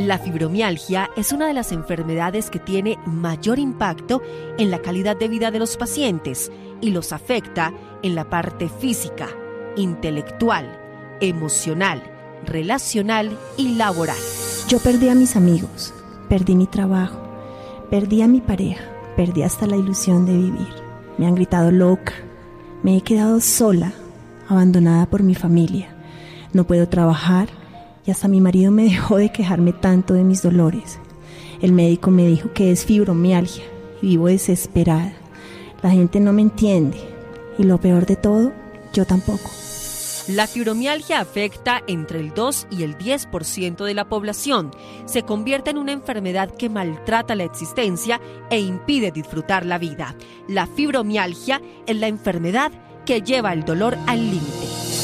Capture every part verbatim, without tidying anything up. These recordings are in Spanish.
La fibromialgia es una de las enfermedades que tiene mayor impacto en la calidad de vida de los pacientes y los afecta en la parte física, intelectual, emocional, relacional y laboral. Yo perdí a mis amigos, perdí mi trabajo, perdí a mi pareja, perdí hasta la ilusión de vivir. Me han gritado loca, me he quedado sola, abandonada por mi familia. No puedo trabajar y hasta mi marido me dejó de quejarme tanto de mis dolores. El médico me dijo que es fibromialgia y vivo desesperada. La gente no me entiende y lo peor de todo, yo tampoco. La fibromialgia afecta entre el dos y el diez por ciento de la población. Se convierte en una enfermedad que maltrata la existencia e impide disfrutar la vida. La fibromialgia es la enfermedad que lleva el dolor al límite.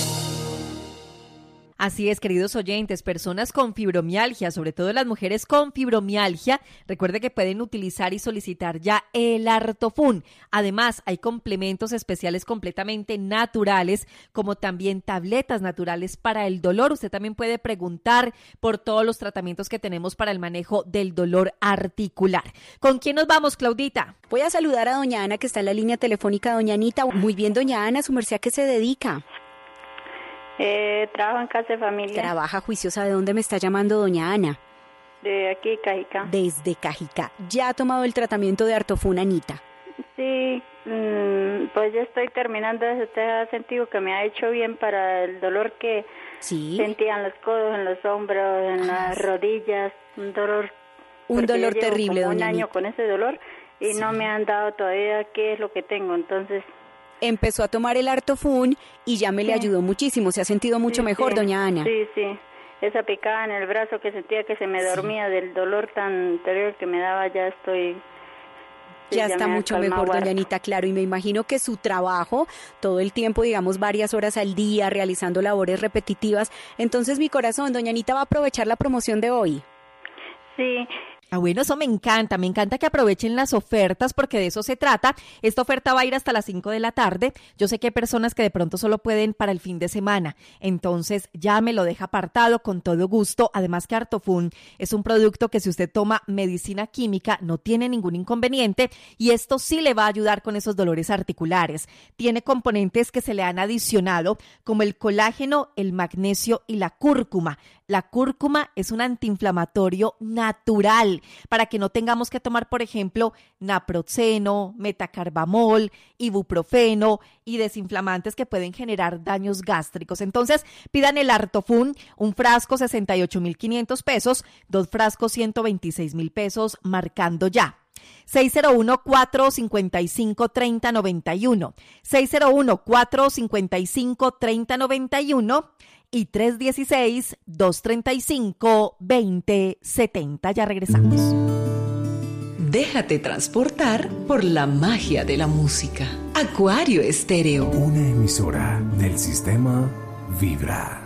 Así es, queridos oyentes, personas con fibromialgia, sobre todo las mujeres con fibromialgia, recuerde que pueden utilizar y solicitar ya el Artofun. Además, hay complementos especiales completamente naturales, como también tabletas naturales para el dolor. Usted también puede preguntar por todos los tratamientos que tenemos para el manejo del dolor articular. ¿Con quién nos vamos, Claudita? Voy a saludar a doña Ana, que está en la línea telefónica. Doña Anita, muy bien, doña Ana, ¿su merced a qué se dedica? Eh, trabajo en casa de familia. Trabaja juiciosa. ¿De dónde me está llamando doña Ana? De aquí, Cajicá. Desde Cajicá. ¿Ya ha tomado el tratamiento de Artofun, Anita? Sí, mmm, pues ya estoy terminando ese sentido que me ha hecho bien para el dolor que ¿Sí? sentía en los codos, en los hombros, en ah, las rodillas. Un dolor. Un dolor ya llevo terrible, como doña un año Anita. Con ese dolor y Sí. no me han dado todavía qué es lo que tengo, entonces... Empezó a tomar el Artofun y ya me sí. le ayudó muchísimo. ¿Se ha sentido mucho sí, mejor, sí. doña Ana? Sí, sí. Esa picada en el brazo que sentía que se me dormía sí. del dolor tan terrible que me daba, ya estoy... Sí, ya, ya está mucho mejor, doña Anita, claro. Y me imagino que su trabajo, todo el tiempo, digamos, varias horas al día, realizando labores repetitivas. Entonces, mi corazón, doña Anita va a aprovechar la promoción de hoy. Sí. Ah, bueno, eso me encanta, me encanta que aprovechen las ofertas porque de eso se trata. Esta oferta va a ir hasta las cinco de la tarde. Yo sé que hay personas que de pronto solo pueden para el fin de semana, entonces ya me lo deja apartado con todo gusto. Además que Artofun es un producto que si usted toma medicina química no tiene ningún inconveniente y esto sí le va a ayudar con esos dolores articulares. Tiene componentes que se le han adicionado como el colágeno, el magnesio y la cúrcuma. La cúrcuma es un antiinflamatorio natural para que no tengamos que tomar, por ejemplo, naproxeno, metacarbamol, ibuprofeno y desinflamantes que pueden generar daños gástricos. Entonces, pidan el Artofun, un frasco sesenta y ocho mil quinientos pesos, dos frascos ciento veintiséis mil pesos, marcando ya. seis cero uno, cuatro cinco cinco, tres cero nueve uno, seis cero uno, cuatro cinco cinco, tres cero nueve uno y tres uno seis, dos tres cinco, dos cero siete cero. Ya regresamos. Déjate transportar por la magia de la música. Acuario Estéreo. Una emisora del sistema Vibra.